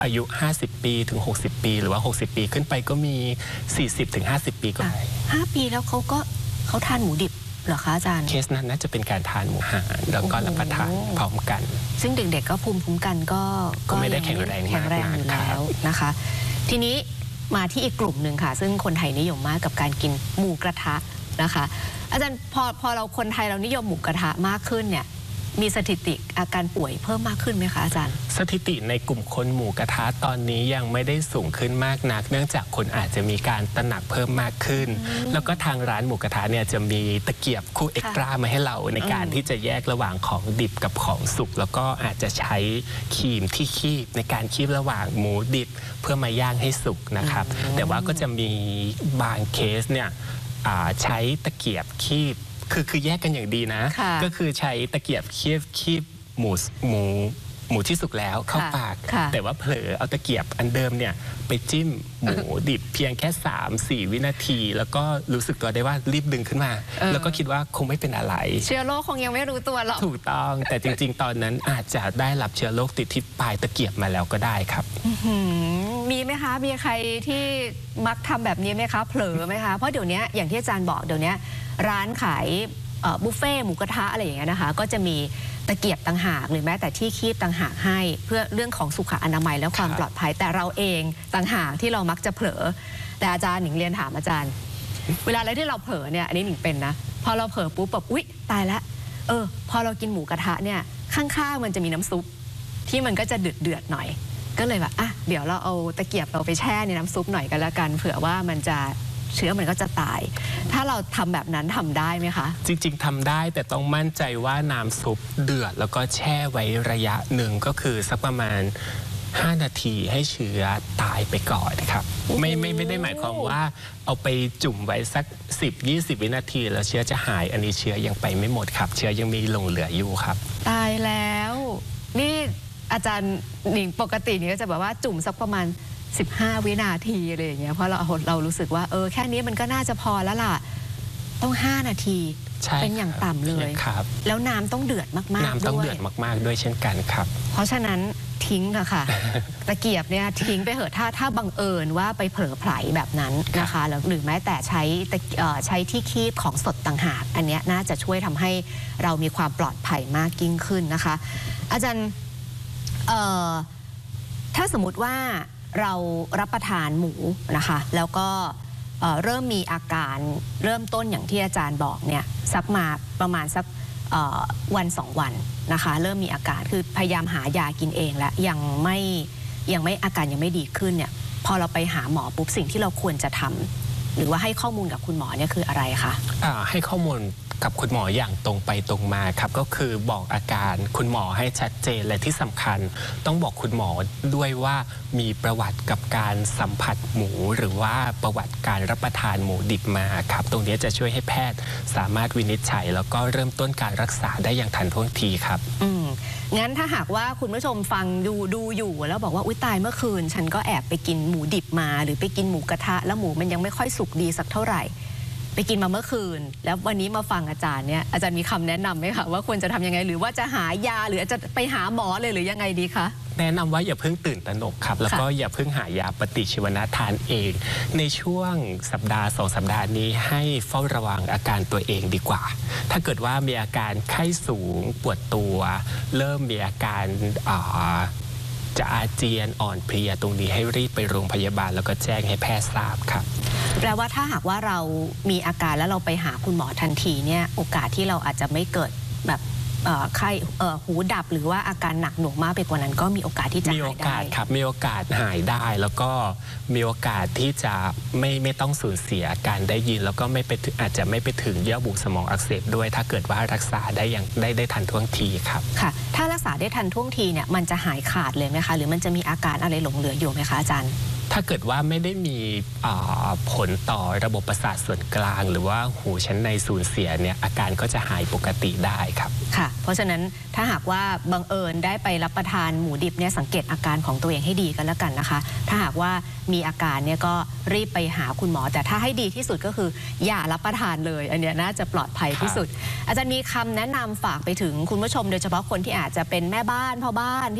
อายุ50 ปีถึง60 ปีหรือว่า60 ปีขึ้นไปก็มี40 ถึง 50 ปีก็มี 5 ปีแล้วเขาทานหมูดิบเหรอคะอาจารย์เคสนั้นน่าจะเป็นการทานหมูหันแล้วก็รับประทานพร้อมกันซึ่งเด็กๆก็ภูมิคุ้มกันก็ไม่ได้แข็งแรงอยู่แล้วนะคะทีนี้มาที่อีกกลุ่มหนึ่งค่ะซึ่งคนไทยนิยมมากกับการกินหมูกระทะนะคะอาจารย์พอเราคนไทยเรานิยมหมูกระทะมากขึ้นเนี่ยมีสถิติอาการป่วยเพิ่มมากขึ้นไหมคะอาจารย์สถิติในกลุ่มคนหมูกระทะตอนนี้ยังไม่ได้สูงขึ้นมากนักเนื่องจากคนอาจจะมีการตระหนักเพิ่มมากขึ้นแล้วก็ทางร้านหมูกระทะเนี่ยจะมีตะเกียบคู่เอ็กตร้ามาให้เราในการที่จะแยกระหว่างของดิบกับของสุกแล้วก็อาจจะใช้ครีมที่คีบในการคีบระหว่างหมูดิบเพื่อมาย่างให้สุกนะครับแต่ว่าก็จะมีบางเคสเนี่ยใช้ตะเกียบคีบคือแยกกันอย่างดีนะก็คือใช้ตะเกียบคีบหมูที่สุกแล้วเข้าปากแต่ว่าเผลอเอาตะเกียบอันเดิมเนี่ยไปจิ้มหมูดิบเพียงแค่ 3-4 วินาทีแล้วก็รู้สึกตัวได้ว่ารีบดึงขึ้นมาแล้วก็คิดว่าคงไม่เป็นอะไรเชื้อโรคคงยังไม่รู้ตัวหรอกถูกต้องแต่จริงๆตอนนั้นอาจจะได้รับเชื้อโรคติดที่ปลายตะเกียบมาแล้วก็ได้ครับมีไหมคะมีใครที่มักทำแบบนี้ไหมคะเผลอไหมคะเพราะเดี๋ยวนี้อย่างที่อาจารย์บอกเดี๋ยวนี้ร้านขายบุฟเฟ่หมูกระทะอะไรอย่างเงี้ยนะคะก็จะมีตะเกียบต่างหากหรือแม้แต่ที่คีบต่างหากให้เพื่อเรื่องของสุขอนามัยและความปลอดภัยแต่เราเองต่างหากที่เรามักจะเผลอแต่อาจารย์หนิงเรียนถามอาจารย์เวลาอะไรที่เราเผลอเนี่ยอันนี้หนิงเป็นนะพอเราเผลอปุ๊บแบบอุ๊ยตายแล้วพอเรากินหมูกระทะเนี่ยข้างๆมันจะมีน้ำซุปที่มันก็จะเดือดหน่อยก็เลยแบบเดี๋ยวเราเอาตะเกียบเราไปแช่ในน้ำซุปหน่อยกันละกันเผื่อว่ามันจะเชื้อมันก็จะตายถ้าเราทำแบบนั้นทำได้ไหมคะจริงๆทำได้แต่ต้องมั่นใจว่าน้ำซุปเดือดแล้วก็แช่ไว้ระยะหนึ่งก็คือสักประมาณ5 นาทีให้เชื้อตายไปก่อนครับไม่ได้หมายความว่าเอาไปจุ่มไว้สัก10-20 วินาทีแล้วเชื้อจะหายอันนี้เชื้อยังไปไม่หมดครับเชื้อยังมีหลงเหลืออยู่ครับตายแล้วนี่อาจารย์หนิงปกตินี่ก็จะแบบว่าจุ่มสักประมาณ15 วินาทีอะไรอย่างเงี้ยเพราะเรารู้สึกว่าแค่นี้มันก็น่าจะพอแล้วล่ะต้อง5 นาทีเป็นอย่างต่ำเลยแล้วน้ำต้องเดือดมากๆด้วยน้ำต้องเดือดมากๆด้วยเช่นกันครับเพราะฉะนั้นทิ้งอะค่ะ ตะเกียบเนี่ยทิ้งไปเหอะถ้าบังเอิญว่าไปเผลอไผลแบบนั้นนะคะหรือแม้แต่ใช้ที่คีบของสดต่างหากอันนี้น่าจะช่วยทำให้เรามีความปลอดภัยมากยิ่งขึ้นนะคะอาจารย์ถ้าสมมติว่าเรารับประทานหมูนะคะแล้วก็เริ่มมีอาการเริ่มต้นอย่างที่อาจารย์บอกเนี่ยสักมาประมาณสักวัน2 วันนะคะเริ่มมีอาการคือพยายามหายากินเองแล้วยังไม่อาการยังไม่ดีขึ้นเนี่ยพอเราไปหาหมอปุ๊บสิ่งที่เราควรจะทำหรือว่าให้ข้อมูลกับคุณหมอเนี่ยคืออะไรคะให้ข้อมูลกับคุณหมออย่างตรงไปตรงมาครับก็คือบอกอาการคุณหมอให้ชัดเจนและที่สำคัญต้องบอกคุณหมอด้วยว่ามีประวัติกับการสัมผัสหมูหรือว่าประวัติการรับประทานหมูดิบมาครับตรงนี้จะช่วยให้แพทย์สามารถวินิจฉัยแล้วก็เริ่มต้นการรักษาได้อย่างทันท่วงทีครับงั้นถ้าหากว่าคุณผู้ชมฟังดูอยู่แล้วบอกว่าอุ๊ยตายเมื่อคืนฉันก็แอบไปกินหมูดิบมาหรือไปกินหมูกระทะแล้วหมูมันยังไม่ค่อยสุกดีสักเท่าไหร่ไปกินมาเมื่อคืนแล้ววันนี้มาฟังอาจารย์เนี่ยอาจารย์มีคำแนะนำไหมคะว่าควรจะทำยังไงหรือว่าจะหายาหรือจะไปหาหมอเลยหรือยังไงดีคะแนะนำว่าอย่าเพิ่งตื่นตระหนกครับแล้วก็อย่าเพิ่งหายาปฏิชีวนะทานเองในช่วงสัปดาห์2 สัปดาห์นี้ให้เฝ้าระวังอาการตัวเองดีกว่าถ้าเกิดว่ามีอาการไข้สูงปวดตัวเริ่มมีอาการจะอาเจียนอ่อนเพลียตรงนี้ให้รีบไปโรงพยาบาลแล้วก็แจ้งให้แพทย์ทราบครับแปลว่าถ้าหากว่าเรามีอาการแล้วเราไปหาคุณหมอทันทีเนี่ยโอกาสที่เราอาจจะไม่เกิดแบบไข้หูดับหรือว่าอาการหนักหน่วงมากไปกว่านั้นก็มีโอกาสที่จะหายได้ครับมีโอกาสหายได้แล้วก็มีโอกาสที่จะไม่ต้องสูญเสียการได้ยินแล้วก็อาจจะไม่ไปถึงเยื่อบุสมองอักเสบด้วยถ้าเกิดว่ารักษาได้อย่างได้ทันท่วงทีครับค่ะถ้ารักษาได้ทันท่วงทีเนี่ยมันจะหายขาดเลยไหมคะหรือมันจะมีอาการอะไรหลงเหลืออยู่ไหมคะอาจารย์ถ้าเกิดว่าไม่ได้มีผลต่อระบบประสาทส่วนกลางหรือว่าหูชั้นในสูญเสียเนี่ยอาการก็จะหายปกติได้ครับค่ะเพราะฉะนั้นถ้าหากว่าบังเอิญได้ไปรับประทานหมูดิบเนี่ยสังเกตอาการของตัวเองให้ดีกันแล้วกันนะคะถ้าหากว่ามีอาการเนี่ยก็รีบไปหาคุณหมอแต่ถ้าให้ดีที่สุดก็คืออย่ารับประทานเลยอันนี้น่าจะปลอดภัยที่สุดอาจารย์มีคำแนะนำฝากไปถึงคุณผู้ชมโดยเฉพาะคนที่อาจจะเป็นแม่บ้านพ่อบ้าน